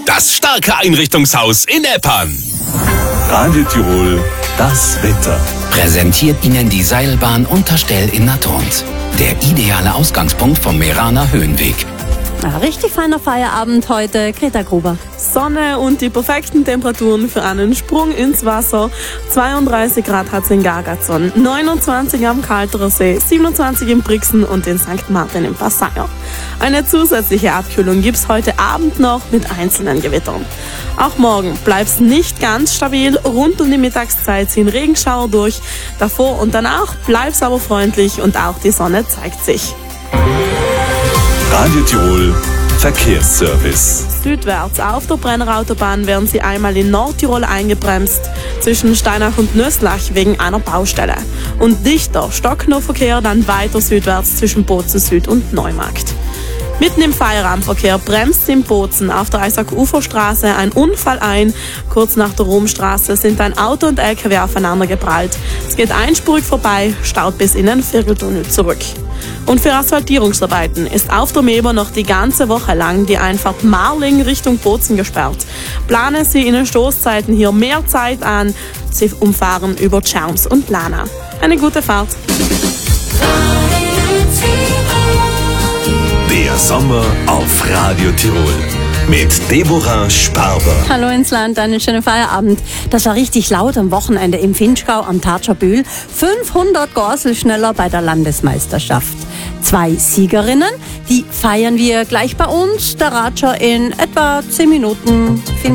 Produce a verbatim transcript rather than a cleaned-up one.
Das starke Einrichtungshaus in Eppern. Radio Tirol, das Wetter. Präsentiert Ihnen die Seilbahn Unterstell in Natorns. Der ideale Ausgangspunkt vom Meraner Höhenweg. Ein richtig feiner Feierabend heute, Greta Gruber. Sonne und die perfekten Temperaturen für einen Sprung ins Wasser. zweiunddreißig Grad hat es in Gargazon, neunundzwanzig am Kalterer See, siebenundzwanzig in Brixen und in Sankt Martin im Passaier. Eine zusätzliche Abkühlung gibt's heute Abend noch mit einzelnen Gewittern. Auch morgen bleibt's nicht ganz stabil. Rund um die Mittagszeit ziehen Regenschauer durch. Davor und danach bleibt's aber freundlich und auch die Sonne zeigt sich. Radio Tirol Verkehrsservice. Südwärts auf der Brennerautobahn werden Sie einmal in Nordtirol eingebremst, zwischen Steinach und Nöslach wegen einer Baustelle. Und dichter Stocknerverkehr dann weiter südwärts zwischen Bozen Süd und Neumarkt. Mitten im Feierabendverkehr bremst in Bozen auf der Eisack-Ufer-Straße ein Unfall ein. Kurz nach der Romstraße sind ein Auto und L K W aufeinander geprallt. Es geht einspurig vorbei, staut bis in den Vierteltunnel zurück. Und für Asphaltierungsarbeiten ist auf der Meber noch die ganze Woche lang die Einfahrt Marling Richtung Bozen gesperrt. Planen Sie in den Stoßzeiten hier mehr Zeit an. Sie umfahren über Tschernz und Lana. Eine gute Fahrt. Der Sommer auf Radio Tirol mit Deborah Sparber. Hallo ins Land, einen schönen Feierabend. Das war richtig laut am Wochenende im Vinschgau am Tatscher-Bühl. fünfhundert Gorsel schneller bei der Landesmeisterschaft. Zwei Siegerinnen, die feiern wir gleich bei uns. Der Ratscher in etwa zehn Minuten.